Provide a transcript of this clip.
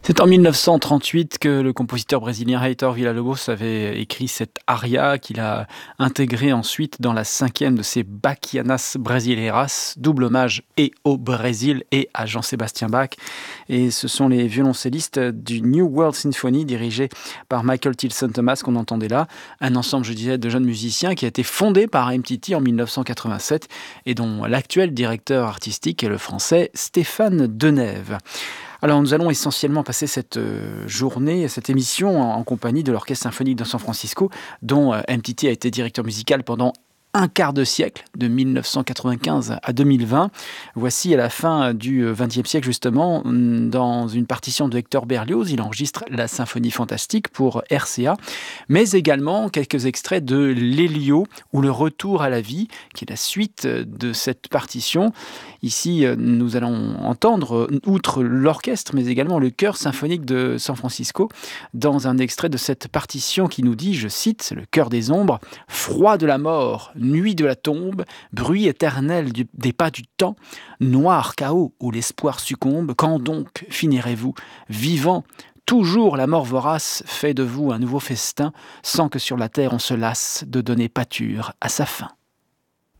C'est en 1938 que le compositeur brésilien Heitor Villa-Lobos avait écrit cette aria qu'il a intégrée ensuite dans la 5e de ses Bachianas Brasileiras, double hommage et au Brésil et à Jean-Sébastien Bach. Et ce sont les violoncellistes du New World Symphony dirigés par Michael Tilson Thomas qu'on entendait là, un ensemble, je disais, de jeunes musiciens qui a été fondé par MTT en 1987 et dont l'actuel directeur artistique est le français Stéphane Denève. Alors nous allons essentiellement passer cette journée, cette émission en compagnie de l'Orchestre symphonique de San Francisco, dont MTT a été directeur musical pendant un quart de siècle, de 1995 à 2020. Voici à la fin du XXe siècle justement, dans une partition de Hector Berlioz, il enregistre la symphonie fantastique pour RCA, mais également quelques extraits de l'Elio ou le retour à la vie, qui est la suite de cette partition. Ici, nous allons entendre, outre l'orchestre, mais également le chœur symphonique de San Francisco, dans un extrait de cette partition qui nous dit, je cite, le chœur des ombres, « Froid de la mort, nuit de la tombe, bruit éternel des pas du temps, noir chaos où l'espoir succombe, quand donc finirez-vous vivant ? Toujours la mort vorace fait de vous un nouveau festin, sans que sur la terre on se lasse de donner pâture à sa fin. »